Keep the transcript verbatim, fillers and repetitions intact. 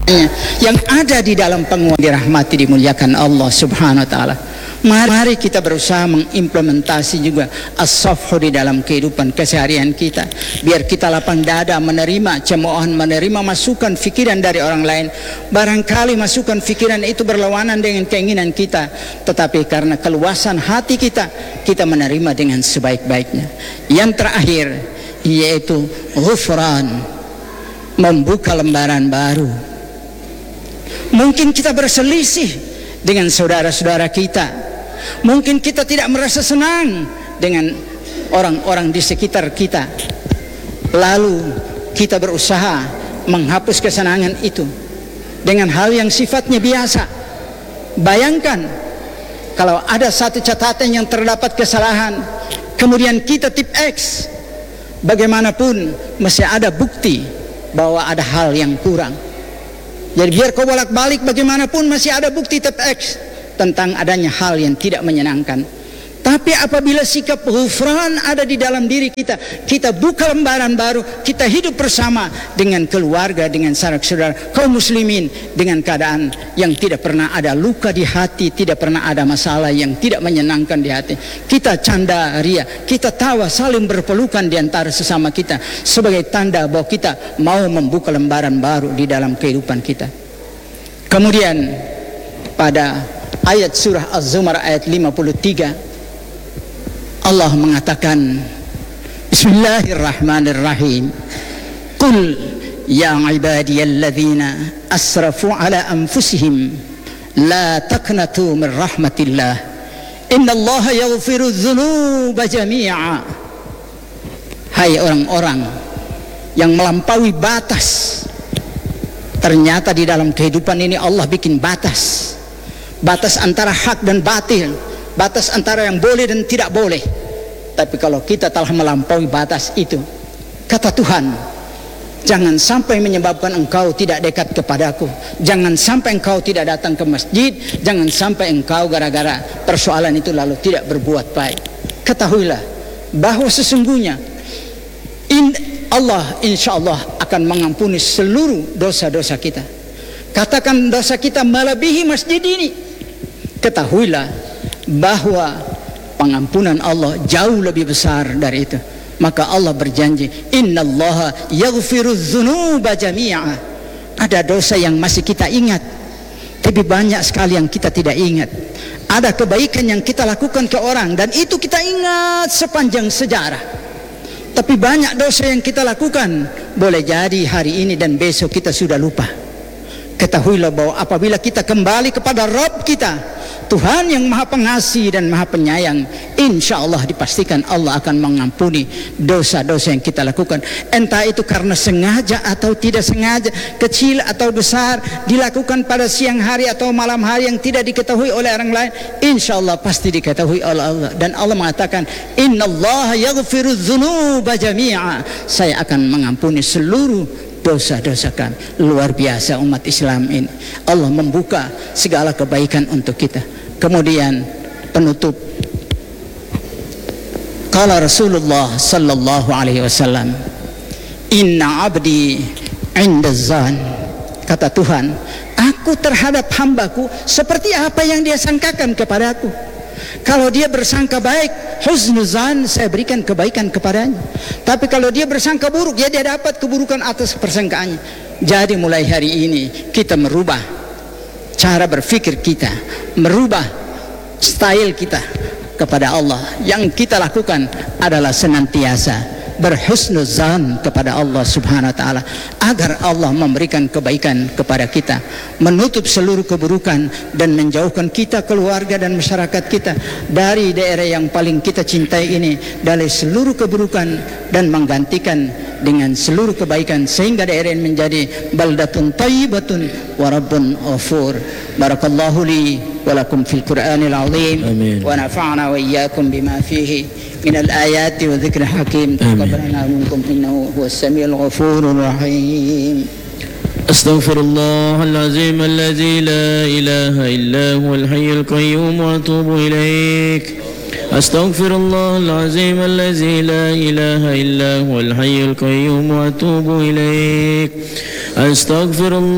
yang ada di dalam penguasa dirahmati dimuliakan Allah Subhanahu wa taala. Mari kita berusaha mengimplementasi juga as-safhu di dalam kehidupan keseharian kita, biar kita lapang dada menerima cemoohan, menerima masukan fikiran dari orang lain. Barangkali masukan fikiran itu berlawanan dengan keinginan kita, tetapi karena keluasan hati kita, kita menerima dengan sebaik-baiknya. Yang terakhir yaitu ghufran, membuka lembaran baru. Mungkin kita berselisih dengan saudara-saudara kita, mungkin kita tidak merasa senang dengan orang-orang di sekitar kita, lalu kita berusaha menghapus kesenangan itu dengan hal yang sifatnya biasa. Bayangkan kalau ada satu catatan yang terdapat kesalahan, kemudian kita tip X, bagaimanapun masih ada bukti bahwa ada hal yang kurang. Jadi biar kau bolak-balik bagaimanapun masih ada bukti tip X tentang adanya hal yang tidak menyenangkan. Tapi apabila sikap ghufran ada di dalam diri kita, kita buka lembaran baru, kita hidup bersama dengan keluarga, dengan saudara-saudara kaum muslimin, dengan keadaan yang tidak pernah ada luka di hati, tidak pernah ada masalah yang tidak menyenangkan di hati. Kita canda ria, kita tawa, saling berpelukan di antara sesama kita sebagai tanda bahwa kita mau membuka lembaran baru di dalam kehidupan kita. Kemudian pada ayat surah Az-Zumar ayat lima puluh tiga, Allah mengatakan, Bismillahirrahmanirrahim, Qul ya ibadiyalladzina asrafu ala anfusihim la taqnatu min rahmatillah innallaha yaghfiru dzunuba jami'a. Hai orang-orang yang melampaui batas, ternyata di dalam kehidupan ini Allah bikin batas, batas antara hak dan batil, batas antara yang boleh dan tidak boleh. Tapi kalau kita telah melampaui batas itu, kata Tuhan, jangan sampai menyebabkan engkau tidak dekat kepadaku, jangan sampai engkau tidak datang ke masjid, jangan sampai engkau gara-gara persoalan itu lalu tidak berbuat baik. Ketahuilah bahwa sesungguhnya in, Allah insya Allah akan mengampuni seluruh dosa-dosa kita. Katakan dosa kita melebihi masjid ini, ketahuilah bahwa pengampunan Allah jauh lebih besar dari itu. Maka Allah berjanji, innallaha yaghfiru dzunuba jami'a. Ada dosa yang masih kita ingat, tapi banyak sekali yang kita tidak ingat. Ada kebaikan yang kita lakukan ke orang dan itu kita ingat sepanjang sejarah. Tapi banyak dosa yang kita lakukan, boleh jadi hari ini dan besok kita sudah lupa. Ketahuilah bahwa apabila kita kembali kepada Rabb kita, Tuhan yang maha pengasih dan maha penyayang, insya Allah dipastikan Allah akan mengampuni dosa-dosa yang kita lakukan. Entah itu karena sengaja atau tidak sengaja, kecil atau besar, dilakukan pada siang hari atau malam hari yang tidak diketahui oleh orang lain, insya Allah pasti diketahui oleh Allah. Dan Allah mengatakan, innallaha yaghfiru dzunuba jami'a. Saya akan mengampuni seluruh dosa-dosa kami. Luar biasa umat Islam ini. Allah membuka segala kebaikan untuk kita. Kemudian penutup, qala Rasulullah sallallahu alaihi wasallam, inna abdi inda zan. Kata Tuhan, aku terhadap hambaku seperti apa yang dia sangkakan kepadaku. Kalau dia bersangka baik, husnuzan, saya berikan kebaikan kepadanya. Tapi kalau dia bersangka buruk, ya dia dapat keburukan atas persangkaannya. Jadi mulai hari ini kita merubah cara berpikir kita, merubah style kita kepada Allah. Yang kita lakukan adalah senantiasa berhusnuzan kepada Allah Subhanahu wa taala, agar Allah memberikan kebaikan kepada kita, menutup seluruh keburukan dan menjauhkan kita, keluarga dan masyarakat kita dari daerah yang paling kita cintai ini, dari seluruh keburukan, dan menggantikan dengan seluruh kebaikan sehingga daerah ini menjadi baldatun thayyibatun wa rabbun ghafur. Barakallahu li wa lakum fil Qur'anil azim wa nafa'na wa iyyakum bima fihi من الآيات وذكر حكيم. تقبلنا منكم إنه هو السميع الغفور الرحيم. أستغفر الله العظيم الذي لا إله إلا هو الحي القيوم وأتوب إليك. أستغفر الله العظيم الذي لا إله إلا هو الحي القيوم وأتوب إليك. أستغفر الله